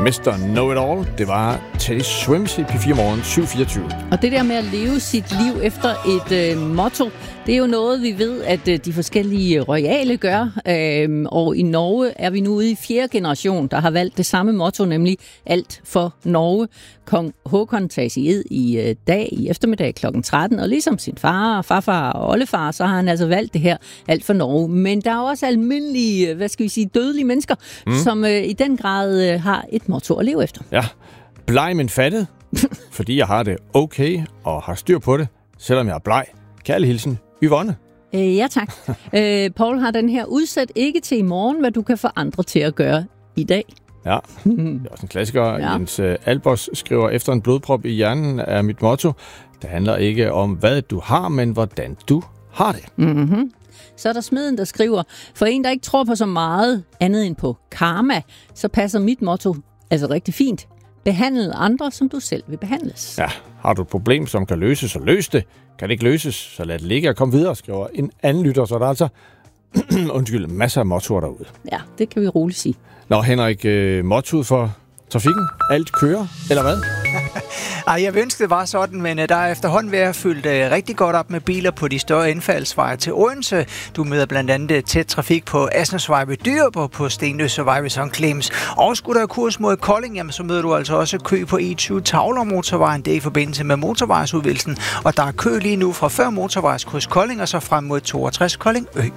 Mr. Know-It-All. Det var Teddy Swims i P4 Morgen 7:24. Og det der med at leve sit liv efter et motto, det er jo noget, vi ved, at de forskellige royale gør. Og i Norge er vi nu ude i 4. generation, der har valgt det samme motto, nemlig alt for Norge. Kong Håkon tages i ed i dag i eftermiddag kl. 13, og ligesom sin far, farfar og oldefar, så har han altså valgt det her alt for Norge. Men der er også almindelige, dødelige mennesker, som i den grad har et motto at leve efter. Ja, bleg men fattet, fordi jeg har det okay og har styr på det, selvom jeg er bleg. Kærlig hilsen, Yvonne. Ja, tak. Paul har den her udsat ikke til i morgen, hvad du kan få andre til at gøre i dag. Ja, det er også en klassiker. Ja. Jens Albers skriver, efter en blodprop i hjernen er mit motto. Det handler ikke om, hvad du har, men hvordan du har det. Mm-hmm. Så er der Smeden, der skriver, for en, der ikke tror på så meget andet end på karma, så passer mit motto altså rigtig fint. Behandle andre, som du selv vil behandles. Ja, har du et problem, som kan løses, så løs det. Kan det ikke løses, så lad det ligge og kom videre, skriver en anden lytter. Så er der altså masser af mottoer derude. Ja, det kan vi roligt sige. Nå, Henrik, mottoet for trafikken? Alt kører, eller hvad? Ej, jeg ønskede det var sådan, men der er efterhånden ved at fyldt rigtig godt op med biler på de større indfaldsveje til Odense. Du møder blandt andet tæt trafik på Asnersvej ved Dyrup og på Stenløsevej ved St. Clemens. Og skulle der kurs mod Kolding, jamen, så møder du altså også kø på E20 Tavler-motorvejen. Det er i forbindelse med motorvejsudvidelsen, og der er kø lige nu fra før motorvejskryds Kolding og så frem mod 62 Kolding Ø.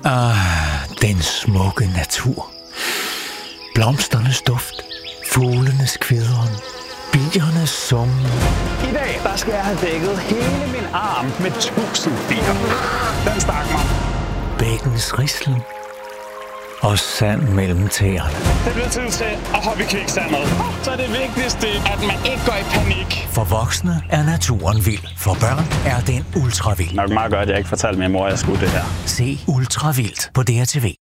Den smukke natur. Blomsternes duft. Fuglenes kvidren. Biernes sum. I dag, der skal jeg have dækket hele min arm med 1000 bier. Den stak mig. Bækkens rislen. Og sand mellem tæerne. Det bliver tid til at hoppe i kviksandet. Så er det vigtigste, at man ikke går i panik. For voksne er naturen vild. For børn er den ultravild. Nok meget godt, at jeg ikke fortalte min mor, at jeg skulle det her. Se Ultravildt på DRTV.